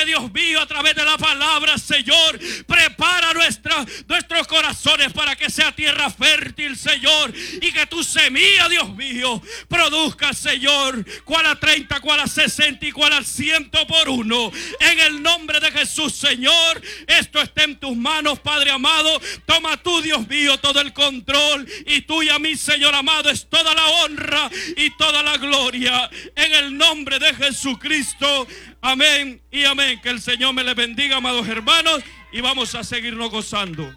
Dios mío, a través de la palabra, Señor, prepara nuestros corazones para que sea tierra fértil, Señor, y que tu semilla, Dios mío, produzca, Señor, cual a 30, cual a 60 y cual al 100 por uno. En el nombre de Jesús, Señor, esto está en tus manos, Padre amado. Toma tú, Dios mío, todo el control, y tú y a mí, Señor amado, es toda la honra y toda la gloria. En el nombre de Jesucristo, amén y amén. Que el Señor me les bendiga, amados hermanos, y vamos a seguirnos gozando.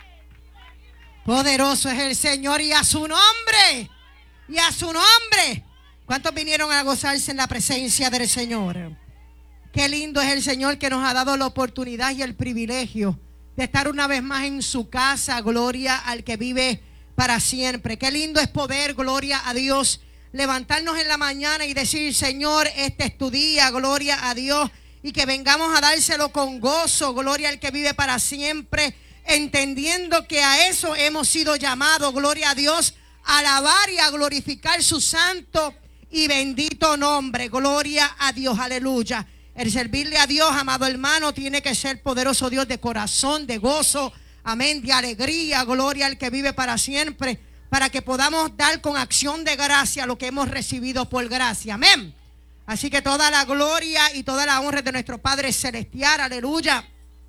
Poderoso es el Señor, y a su nombre, y a su nombre. ¿Cuántos vinieron a gozarse en la presencia del Señor? Qué lindo es el Señor, que nos ha dado la oportunidad y el privilegio de estar una vez más en su casa. Gloria al que vive para siempre. Qué lindo es poder, gloria a Dios, levantarnos en la mañana y decir: Señor, este es tu día, gloria a Dios, y que vengamos a dárselo con gozo, gloria al que vive para siempre, entendiendo que a eso hemos sido llamados, gloria a Dios, a alabar y a glorificar su santo y bendito nombre. Gloria a Dios, aleluya. El servirle a Dios, amado hermano, tiene que ser poderoso Dios de corazón, de gozo, amén, de alegría, gloria al que vive para siempre, para que podamos dar con acción de gracia lo que hemos recibido por gracia, amén. Así que toda la gloria y toda la honra de nuestro Padre Celestial, aleluya.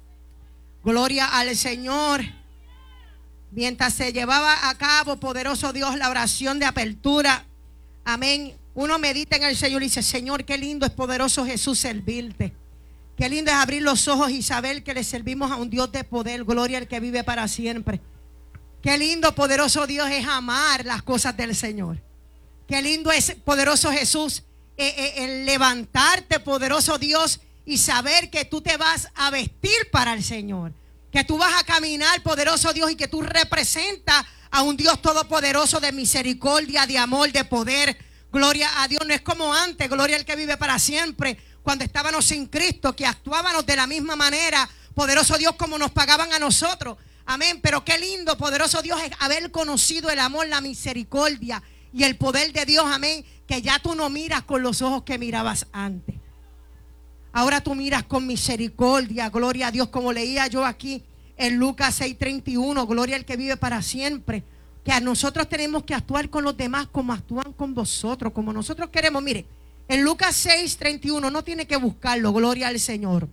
Gloria al Señor. Mientras se llevaba a cabo, poderoso Dios, la oración de apertura, amén, uno medita en el Señor y dice: Señor, qué lindo es, poderoso Jesús, servirte. Qué lindo es abrir los ojos y saber que le servimos a un Dios de poder, gloria al que vive para siempre. Qué lindo, poderoso Dios, es amar las cosas del Señor. Qué lindo es, poderoso Jesús, el levantarte, poderoso Dios, y saber que tú te vas a vestir para el Señor, que tú vas a caminar, poderoso Dios, y que tú representas a un Dios todopoderoso, de misericordia, de amor, de poder. Gloria a Dios. No es como antes, gloria al que vive para siempre, cuando estábamos sin Cristo, que actuábamos de la misma manera, poderoso Dios, como nos pagaban a nosotros. Amén. Pero qué lindo, poderoso Dios, es haber conocido el amor, la misericordia y el poder de Dios. Amén. Que ya tú no miras con los ojos que mirabas antes. Ahora tú miras con misericordia, gloria a Dios, como leía yo aquí en Lucas 6:31, gloria al que vive para siempre. Que a nosotros tenemos que actuar con los demás como actúan con vosotros, como nosotros queremos. Mire, en Lucas 6:31, no tiene que buscarlo, gloria al Señor.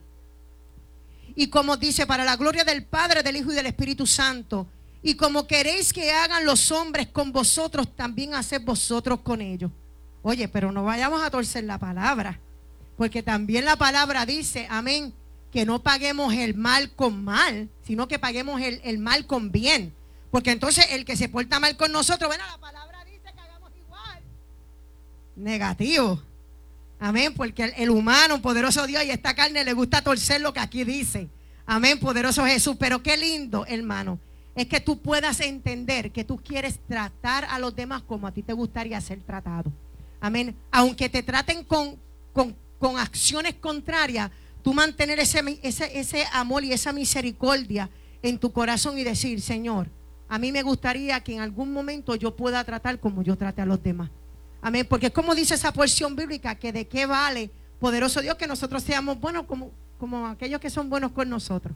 Y como dice: para la gloria del Padre, del Hijo y del Espíritu Santo. Y como queréis que hagan los hombres con vosotros, también haced vosotros con ellos. Oye, pero no vayamos a torcer la palabra, porque también la palabra dice, amén, que no paguemos el mal con mal, sino que paguemos el mal con bien. Porque entonces el que se porta mal con nosotros, bueno, la palabra dice que hagamos igual. Negativo. Amén, porque el humano, poderoso Dios, y esta carne le gusta torcer lo que aquí dice. Amén, poderoso Jesús. Pero qué lindo, hermano, es que tú puedas entender que tú quieres tratar a los demás como a ti te gustaría ser tratado. Amén. Aunque te traten con acciones contrarias, tú mantener ese amor y esa misericordia en tu corazón y decir: Señor, a mí me gustaría que en algún momento yo pueda tratar como yo trate a los demás. Amén. Porque es como dice esa porción bíblica, que de qué vale, poderoso Dios, que nosotros seamos buenos como aquellos que son buenos con nosotros.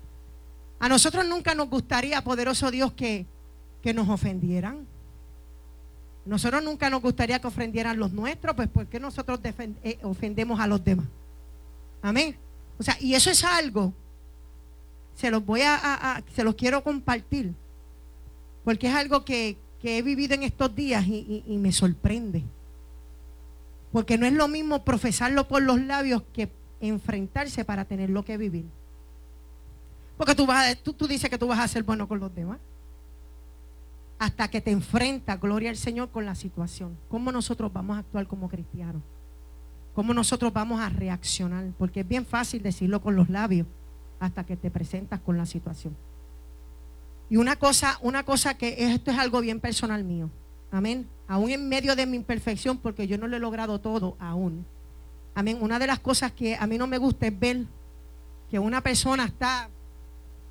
A nosotros nunca nos gustaría, poderoso Dios, que nos ofendieran. Nosotros nunca nos gustaría que ofendieran los nuestros, pues ¿por qué nosotros ofendemos a los demás? Amén. O sea, y eso es algo, se los quiero compartir, porque es algo que he vivido en estos días y me sorprende. Porque no es lo mismo profesarlo por los labios que enfrentarse para tenerlo que vivir. Porque tú dices que tú vas a ser bueno con los demás, hasta que te enfrentas, gloria al Señor, con la situación. ¿Cómo nosotros vamos a actuar como cristianos? ¿Cómo nosotros vamos a reaccionar? Porque es bien fácil decirlo con los labios hasta que te presentas con la situación. Y una cosa que esto es algo bien personal mío. Amén. Aún en medio de mi imperfección, porque yo no lo he logrado todo aún. Amén. Una de las cosas que a mí no me gusta es ver que una persona está